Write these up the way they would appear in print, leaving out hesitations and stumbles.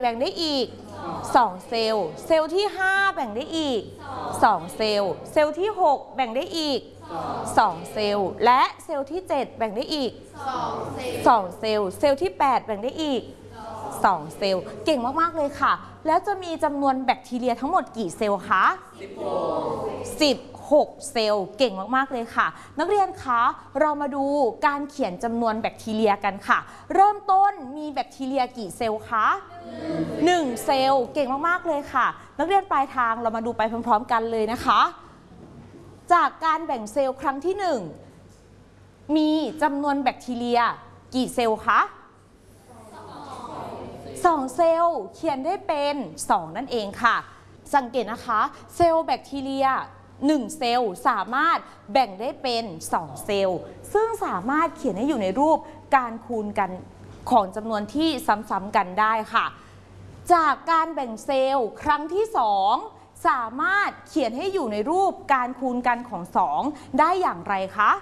แบ่งได้อีก2เซลล์เซลล์ที่5แบ่งได้อีก2เซลล์เซลล์ที่6แบ่งได้อีก2เซลล์และเซลล์ที่7แบ่งได้อีก2เซลล์เซลล์ที่8แบ่งได้อีก2เซลล์เก่งมากๆเลยค่ะแล้วจะมีจำนวนแบคทีเรียทั้งหมดกี่เซลล์คะ16เซลล์เก่งมากๆเลยค่ะนักเรียนคะเรามาดูการเขียนจำนวนแบคทีเรียกันค่ะเริ่มต้นมีแบคทีเรียกี่เซลล์คะ1เซลล์เก่งมากๆเลยค่ะนักเรียนปลายทางเรามาดูไปพร้อมๆกันเลยนะคะจากการแบ่งเซลล์ครั้งที่1มีจำนวนแบคทีเรียกี่เซลล์คะ2เซลล์เขียนได้เป็น2นั่นเองค่ะสังเกตนะคะเซลล์แบคทีเรีย1เซลล์สามารถแบ่งได้เป็น2เซลล์ซึ่งสามารถเขียนให้อยู่ในรูปการคูณกันของจำนวนที่ซ้ำๆกันได้ค่ะจากการแบ่งเซลล์ครั้งที่2สามารถเขียนให้อยู่ในรูปการคูณกันของ2ได้อย่างไรคะ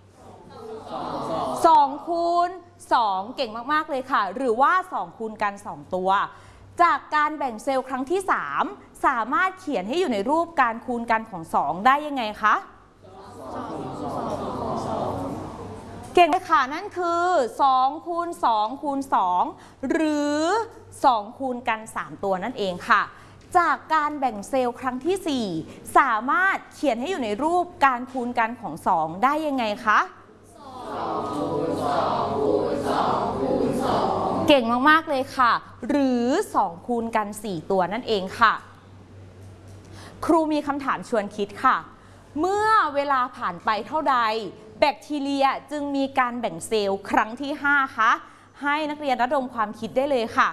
2คูณ2เก่งมากๆเลยค่ะหรือว่า2คูณกัน2ตัวจากการแบ่งเซลล์ครั้งที่3สามารถเขียนให้อยู่ในรูปการคูณกันของ2ได้ยังไงคะเก่งเลยค่ะนั่นคือ2คูณ2คูณ2หรือ2คูณกัน3ตัวนั่นเองค่ะจากการแบ่งเซลล์ครั้งที่4สามารถเขียนให้อยู่ในรูปการคูณกันของ2ได้ยังไงคะ2คูณ2คูณ2คูณ2เก่งมากๆเลยค่ะหรือ2คูณกัน4ตัวนั่นเองค่ะครูมีคำถามชวนคิดค่ะเมื่อเวลาผ่านไปเท่าใดแบคทีเรียจึงมีการแบ่งเซลล์ครั้งที่5คะให้นักเรียนระดมความคิดได้เลยค่ะ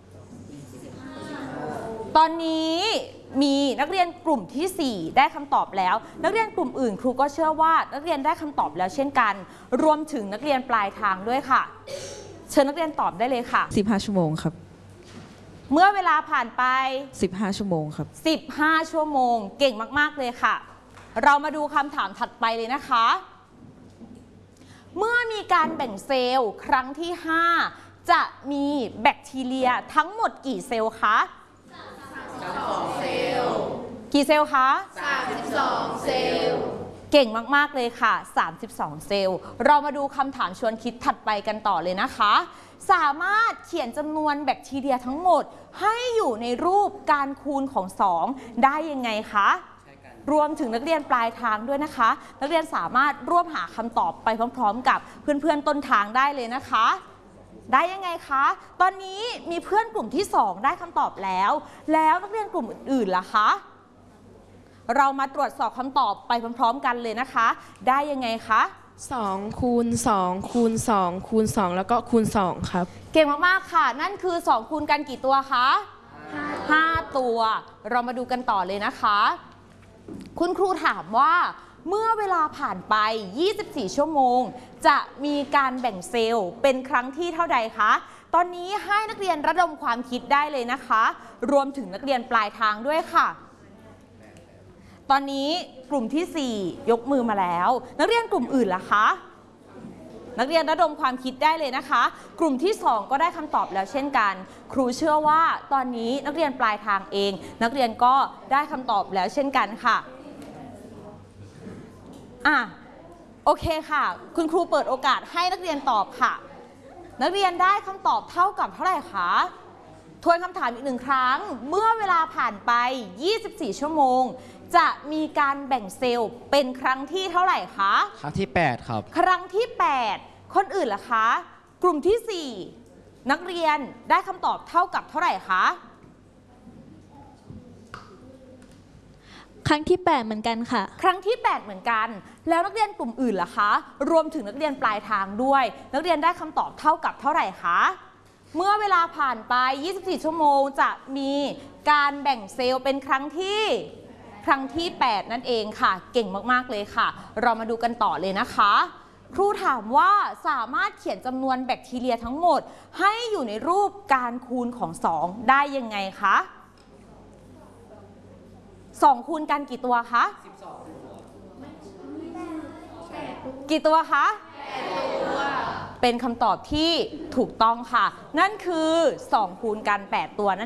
ตอนนี้มีนักเรียนกลุ่มที่4ได้คำตอบแล้วนักเรียนกลุ่มอื่นครูก็เชื่อว่านักเรียนได้คำตอบแล้วเช่นกันรวมถึงนักเรียนปลายทางด้วยค่ะเชิญนักเรียนตอบได้เลยค่ะ 15ชั่วโมงครับเมื่อเวลาผ่านไป 15ชั่วโมงครับ 15ชั่วโมงเก่งมากๆเลยค่ะเรามาดูคำถามถัดไปเลยนะคะเมื่อมีการแบ่งเซลล์ครั้งที่5จะมีแบคทีเรียทั้งหมดกี่เซลล์คะ32เซลล์กี่เซลล์คะ32เซลล์เก่งมากๆเลยค่ะ32เซลล์เรามาดูคำถามชวนคิดถัดไปกันต่อเลยนะคะสามารถเขียนจำนวนแบคทีเรียทั้งหมดให้อยู่ในรูปการคูณของ2ได้ยังไงคะรวมถึงนักเรียนปลายทางด้วยนะคะนักเรียนสามารถร่วมหาคำตอบไปพร้อมๆกับเพื่อนๆต้นทางได้เลยนะคะได้ยังไงคะตอนนี้มีเพื่อนกลุ่มที่2ได้คำตอบแล้วนักเรียนกลุ่มอื่นๆล่ะคะเรามาตรวจสอบคำตอบไปพร้อมๆกันเลยนะคะได้ยังไงคะ 2คูณ2คูณ2คูณ2แล้วก็คูณ2ครับเก่งมากๆค่ะนั่นคือ2คูณกันกี่ตัวคะ5ตัวเรามาดูกันต่อเลยนะคะคุณครูถามว่าเมื่อเวลาผ่านไป24ชั่วโมงจะมีการแบ่งเซลล์เป็นครั้งที่เท่าใดคะตอนนี้ให้นักเรียนระดมความคิดได้เลยนะคะรวมถึงนักเรียนปลายทางด้วยค่ะตอนนี้กลุ่มที่4ยกมือมาแล้วนักเรียนกลุ่มอื่นล่ะคะนักเรียนระดมความคิดได้เลยนะคะกลุ่มที่2ก็ได้คำตอบแล้วเช่นกันครูเชื่อว่าตอนนี้นักเรียนปลายทางเองนักเรียนก็ได้คำตอบแล้วเช่นกันค่ะโอเคค่ะคุณครูเปิดโอกาสให้นักเรียนตอบค่ะนักเรียนได้คำตอบเท่ากับเท่าไหร่คะทวนคำถามอีก1ครั้งเมื่อเวลาผ่านไป24ชั่วโมงจะมีการแบ่งเซลล์เป็นครั้งที่เท่าไหร่คะครั้งที่8ครับครั้งที่8คนอื่นล่ะคะกลุ่มที่4นักเรียนได้คำตอบเท่ากับเท่าไหร่คะครั้งที่8เหมือนกันค่ะครั้งที่8เหมือนกันแล้วนักเรียนกลุ่มอื่นล่ะคะรวมถึงนักเรียนปลายทางด้วยนักเรียนได้คำตอบเท่ากับเท่าไหร่คะเมื่อเวลาผ่านไป24ชั่วโมงจะมีการแบ่งเซลล์เป็นครั้งที่8นั่นเองค่ะเก่งมากๆเลยค่ะเรามาดูกันต่อเลยนะคะครูถามว่าสามารถเขียนจำนวนแบคทีเรียทั้งหมดให้อยู่ในรูปการคูณของ2ได้ยังไงคะ2คูณกันกี่ตัวคะกี่ตัวคะ8 เป็นคำตอบที่ถูกต้องค่ะ นั่นคือ 2 คูณกัน 8 ตัวนั่น